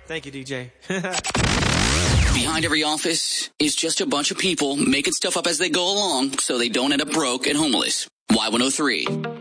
Thank you, DJ. Behind every office is just a bunch of people making stuff up as they go along so they don't end up broke and homeless. Y103.